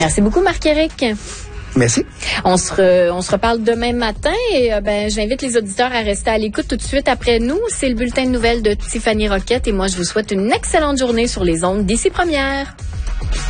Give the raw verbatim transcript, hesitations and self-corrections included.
Merci beaucoup, Marc-Éric. Merci. On se, re, on se reparle demain matin et euh, ben, j'invite les auditeurs à rester à l'écoute tout de suite après nous. C'est le bulletin de nouvelles de Tiffany Roquette et moi, je vous souhaite une excellente journée sur les ondes d'ici Première.